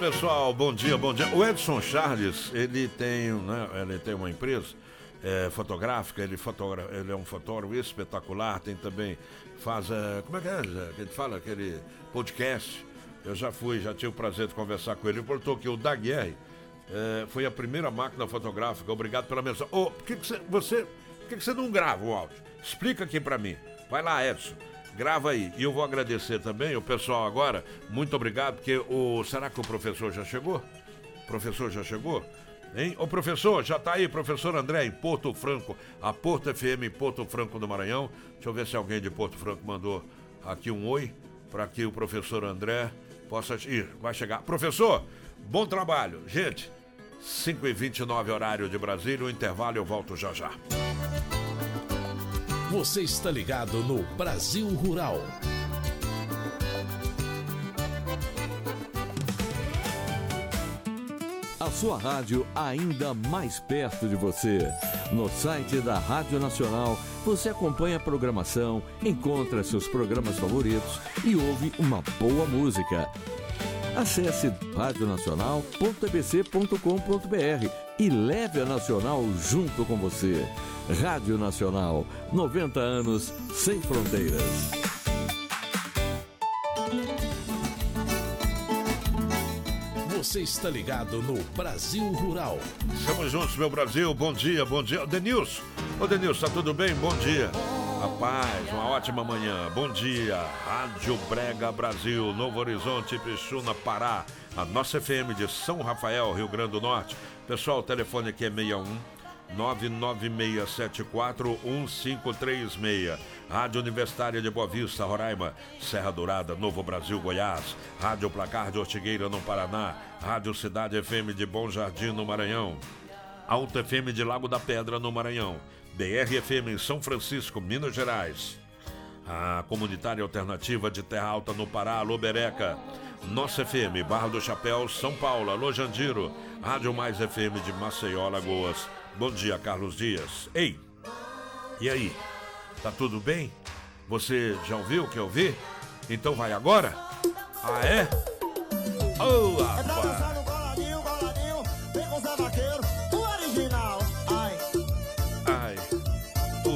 pessoal, bom dia, bom dia. O Edson Charles, ele tem uma empresa fotográfica, ele é um fotógrafo espetacular, tem também, como é que a gente fala, aquele podcast. Eu já tive o prazer de conversar com ele. Ele botou que o Daguerre foi a primeira máquina fotográfica. Obrigado pela menção. Por que você não grava o áudio? Explica aqui pra mim. Vai lá, Edson. Grava aí. E eu vou agradecer também o pessoal agora. Muito obrigado, porque será que o professor já chegou? O professor já chegou? Hein? O professor, já tá aí, professor André, em Porto Franco, a Porto FM em Porto Franco do Maranhão. Deixa eu ver se alguém de Porto Franco mandou aqui um oi, para que o professor André possa ir. Vai chegar. Professor, bom trabalho. Gente, 5h29 horário de Brasília, o intervalo, eu volto já já. Você está ligado no Brasil Rural. A sua rádio ainda mais perto de você. No site da Rádio Nacional, você acompanha a programação, encontra seus programas favoritos e ouve uma boa música. Acesse radionacional.abc.com.br e leve a Nacional junto com você. Rádio Nacional, 90 anos sem fronteiras. Você está ligado no Brasil Rural. Estamos juntos, meu Brasil. Bom dia, bom dia. Denilson, tá tudo bem? Bom dia. Rapaz, uma ótima manhã. Bom dia. Rádio Brega Brasil, Novo Horizonte, Pixuna, Pará. A nossa FM de São Rafael, Rio Grande do Norte. Pessoal, o telefone aqui é 61996741536. Rádio Universitária de Boa Vista, Roraima, Serra Dourada, Novo Brasil, Goiás. Rádio Placar de Ortigueira, no Paraná. Rádio Cidade FM de Bom Jardim, no Maranhão. Alta FM de Lago da Pedra, no Maranhão. BR FM em São Francisco, Minas Gerais. A Comunitária Alternativa de Terra Alta, no Pará, Alô Bereca. Nossa FM, Barra do Chapéu, São Paulo, Alô Jandiro. Rádio Mais FM de Maceió, Alagoas. Bom dia, Carlos Dias. Ei, e aí? Tá tudo bem? Você já ouviu o que eu vi? Então vai agora? Ah, é? Oh, rapaz!